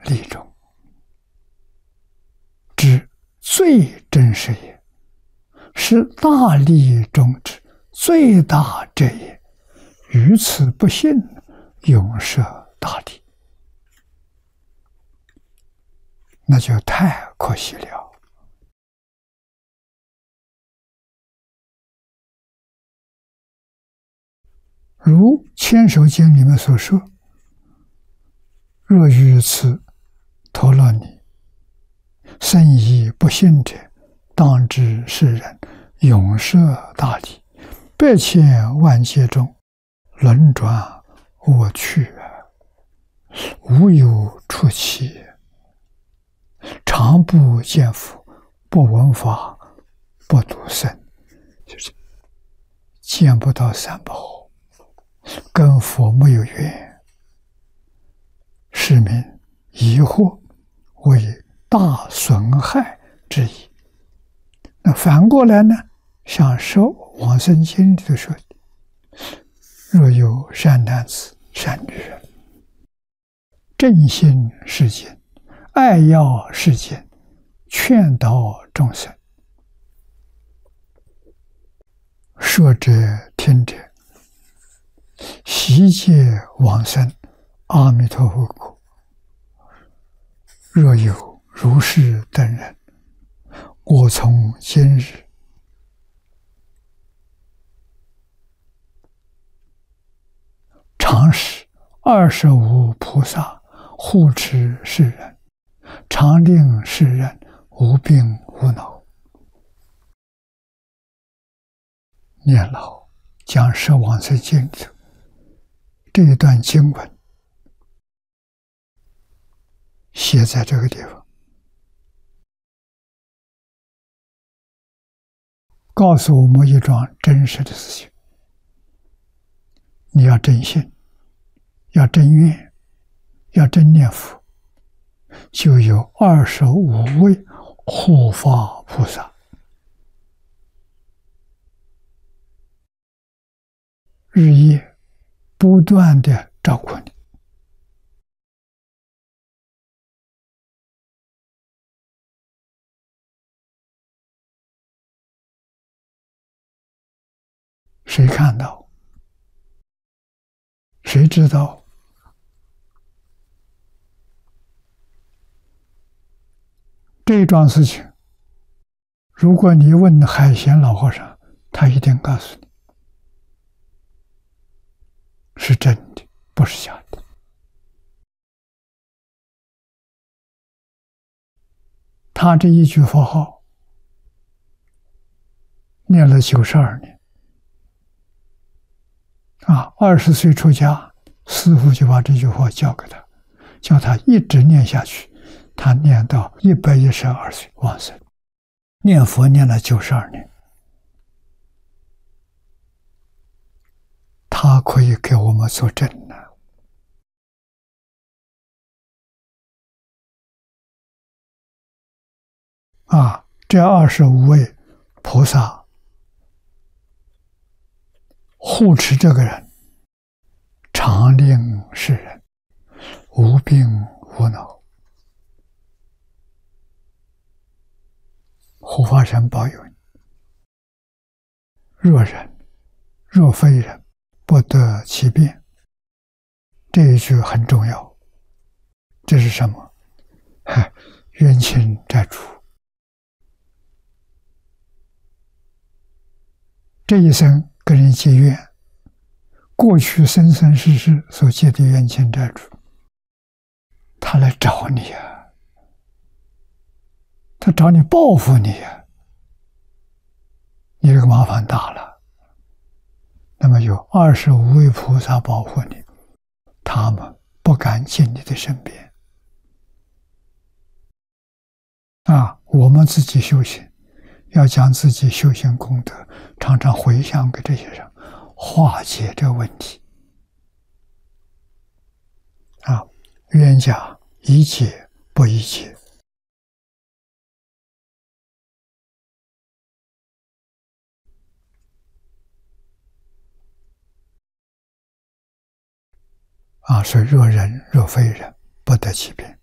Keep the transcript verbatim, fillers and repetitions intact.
利中，之最真实也，是大利中之最大者也。于此不信，永设大利，那就太可惜了。如《千手经》里面所说：“若于此陀罗尼，深疑不信者，当知是人永设大利，百千万劫中，轮转我去，无有出期，常不见佛，不闻法，不读僧。”就是见不到三宝，跟佛没有缘，是名疑惑，为大损害之意。那反过来呢，像《说往生经》里头说的：“若有善男子、善女人，正心世间，爱要世间，劝导众生，说者听者，悉皆往生阿弥陀佛国。若有如是等人，我从今日常使二十五菩萨护持世人，常令世人无病无恼。”念老讲《十往生经》里这一段经文写在这个地方，告诉我们一桩真实的事情：你要真信，要真愿，要真念佛，就有二十五位护法菩萨日夜不断的照顾你。谁看到？谁知道？这桩事情，如果你问海贤老和尚，他一定告诉你是真的，不是假的。他这一句佛号念了九十二年啊，二十岁出家，师父就把这句话教给他，叫他一直念下去。他念到一百一十二岁往生，念佛念了九十二年。他可以给我们作证呢。啊，这二十五位菩萨护持这个人，常令世人无病无恼。护法神保佑你，若人若非人，不得其便。这一句很重要。这是什么？冤亲债主。这一生跟人结怨，过去生生世世所结的冤亲债主，他来找你呀、啊，他找你报复你呀、啊，你这个麻烦大了。那么有二十五位菩萨保护你，他们不敢进你的身边。啊，我们自己修行，要将自己修行功德常常回向给这些人，化解这个问题。啊，冤家宜解不宜结。啊，所以若人若非人，不得其便。